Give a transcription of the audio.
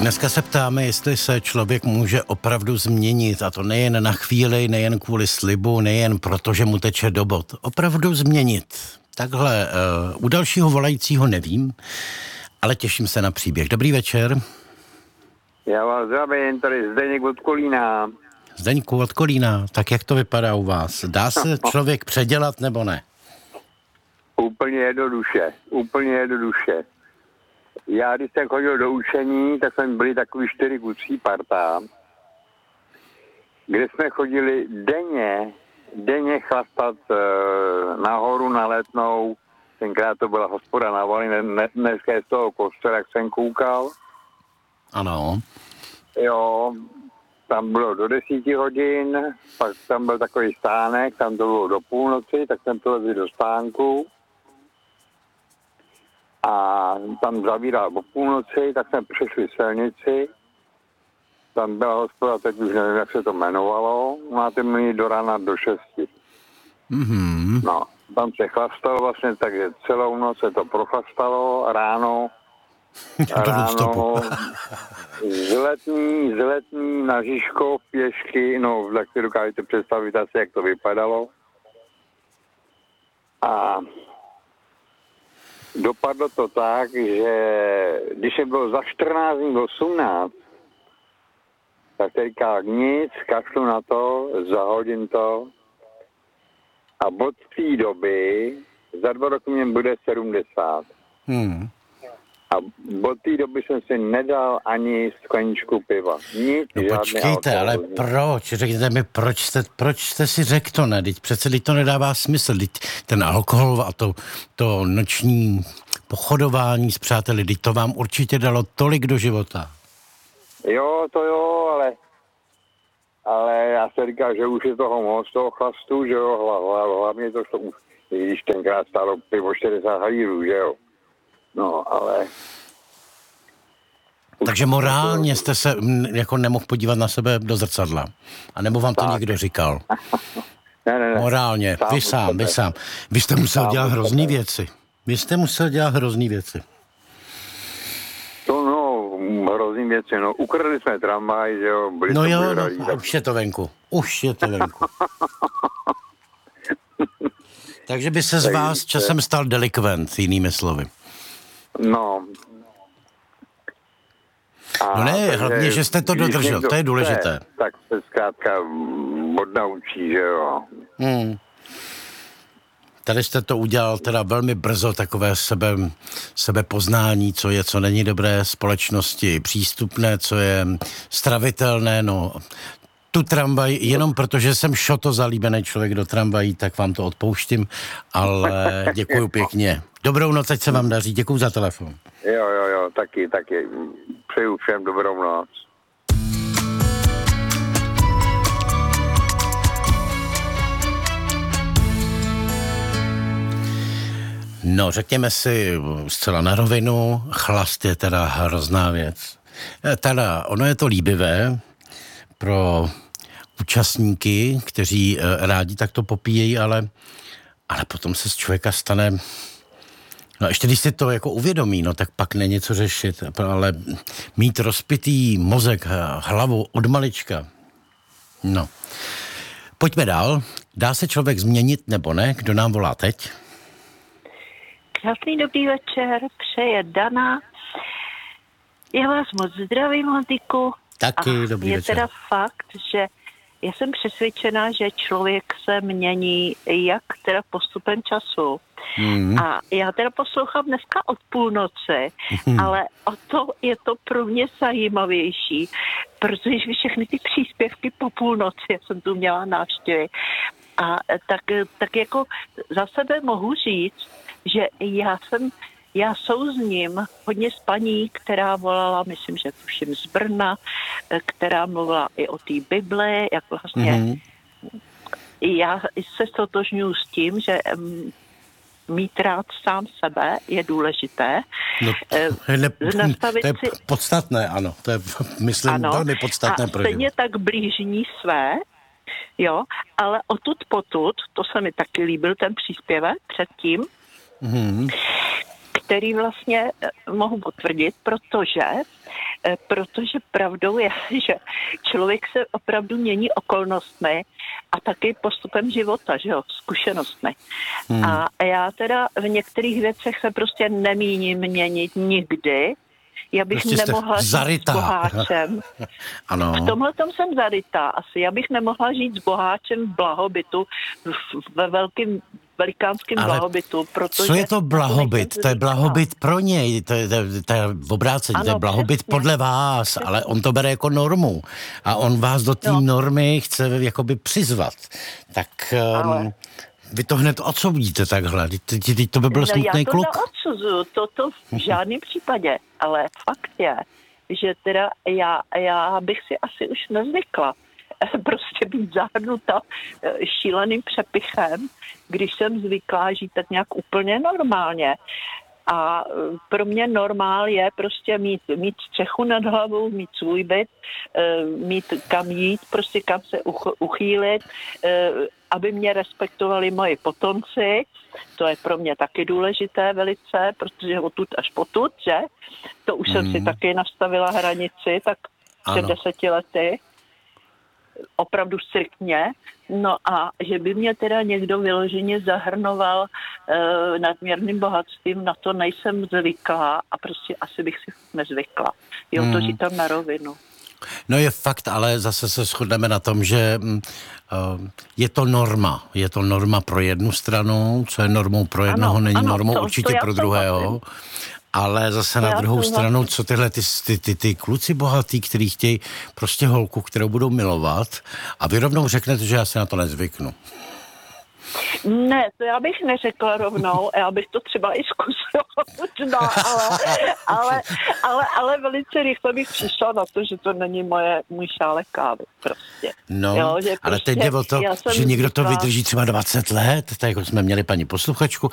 dneska se ptáme, jestli se člověk může opravdu změnit, a to nejen na chvíli, nejen kvůli slibu, nejen proto, že mu teče do bod. Opravdu změnit. Takhle, u dalšího volajícího nevím, ale těším se na příběh. Dobrý večer. Já vás zdravím, tady Zdeněk od Kolína. Zdeňku od Kolína, tak jak to vypadá u vás? Dá se člověk předělat nebo ne? Úplně jednoduše. Já, když jsem chodil do učení, tak jsme byli takový 4 kusí parta, kde jsme chodili denně chlastat nahoru na Letnou. Tenkrát to byla hospoda na Vali, dneska je z toho kostela, jak jsem koukal. Ano. Jo, tam bylo do 10 hodin, pak tam byl takový stánek, tam to bylo do půlnoci, tak jsem přilezl do stánku. A tam zavíral o půlnoci, tak jsme přešli silnici. Tam byla hospoda, teď už nevím, jak se to jmenovalo. Máte mi do rána do 6. Mm-hmm. No, tam se chlastalo vlastně, takže celou noc se to prochlastalo, ráno z letní na Žižkov pěšky, no, tak si dokážete představit asi, jak to vypadalo. A dopadlo to tak, že když je bylo za 14 dní 18, tak teďka nic, kašlu na to, zahodím to a od té doby za 2 roky mě bude 70. A od té doby jsem si nedal ani skleničku piva. Nic, no počkejte, ale proč? Řekněte mi, proč jste si řekl to, ne? Přece to nedává smysl. Ten alkohol a to noční pochodování s přáteli, to vám určitě dalo tolik do života. Jo, ale já se říkám, že už je toho moc, toho chlastu, že jo, hlavně to, što už, když tenkrát stálo pivo 40 halírů, že jo. No, ale... Takže morálně jste se jako nemohl podívat na sebe do zrcadla. A nebo vám to někdo říkal? Ne. Morálně, vy sám. Vy jste musel dělat hrozný věci. To hrozný věci, ukradli jsme tramvaj, že jo. Už je to venku. Takže by se z vás časem stal delikvent, jinými slovy. No. No ne, hlavně, že jste to dodržel, to je důležité. Tak se zkrátka odnaučí, že jo. Tady jste to udělal teda velmi brzo, takové sebepoznání, co je, co není dobré společnosti, přístupné, co je stravitelné, no. Tu tramvaj, jenom protože jsem šoto zalíbený člověk do tramvají, tak vám to odpouštím, ale děkuju pěkně. Dobrou noc, ať se vám daří, děkuju za telefon. Jo, taky. Přeju všem dobrou noc. No, řekněme si zcela na rovinu, chlast je teda hrozná věc. Ono je to líbivé pro účastníky, kteří rádi takto popíjejí, ale potom se z člověka stane... No ještě když si to jako uvědomí, no tak pak není co řešit, ale mít rozpitý mozek, hlavu od malička. No. Pojďme dál. Dá se člověk změnit nebo ne? Kdo nám volá teď? Krásný dobrý večer, přeje Dana. Já vás moc zdravím, Honziku. Taky dobrý je večer. Teda fakt, že já jsem přesvědčená, že člověk se mění jak teda postupem času. A já teda poslouchám dneska od půlnoci, ale o to je to pro mě zajímavější, protože všechny ty příspěvky po půlnoci, já jsem tu měla návštěvy, a tak jako za sebe mohu říct, že já souzním hodně s paní, která volala, myslím, že tuším z Brna, která mluvila i o té Bibli, jak vlastně já se stotožňuji s tím, že mít rád sám sebe je důležité. No, to je podstatné, ano. To je, myslím, velmi podstatné pro stejně tak blížní své, jo, ale odtud potud, to se mi taky líbil ten příspěvek předtím, který vlastně mohu potvrdit, protože protože pravdou je, že člověk se opravdu mění okolnostmi a taky postupem života, že jo, zkušenostmi. A já teda v některých věcech se prostě nemíním měnit nikdy. Já bych prostě nemohla žít s boháčem. Ano. V tomhletom jsem zarytá asi. Já bych nemohla žít s boháčem v blahobytu, ve velikánském blahobytu. Protože co je to blahobyt? To je blahobyt pro něj, to je v obrácení, to je blahobyt přesně. Podle vás, přesně. Ale on to bere jako normu a on vás do té normy chce jakoby přizvat. Tak... Vy to hned odsoudíte takhle, to by byl smutný kluk. Já to neodsuzuju, to v žádném případě, ale fakt je, že teda já bych si asi už nezvykla prostě být zahrnuta šíleným přepichem, když jsem zvyklá žít tak nějak úplně normálně. A pro mě normál je prostě mít střechu nad hlavou, mít svůj byt, mít kam jít, prostě kam se uchýlit, aby mě respektovali moji potomci. To je pro mě taky důležité velice, protože odtud až potud, že? To už jsem si taky nastavila hranici, tak před 10 lety. Opravdu striktně. No a že by mě teda někdo vyloženě zahrnoval nadměrným bohatstvím, na to nejsem zvyklá a prostě asi bych si nezvykla. Jo, to říkám na rovinu. No je fakt, ale zase se shodneme na tom, že je to norma. Je to norma pro jednu stranu, co je normou pro jednoho, není normou určitě pro druhého. Ale zase na druhou stranu, co tyhle ty kluci bohatý, který chtějí prostě holku, kterou budou milovat a vy rovnou řeknete, že já se na to nezvyknu. Ne, to já bych neřekla rovnou, já bych to třeba i zkusila, ale velice rychle bych přišla na to, že to není můj šálek kávy prostě. No, jo, že ale teď jde o to, že někdo to vydrží třeba 20 let, tak jako jsme měli paní posluchačku,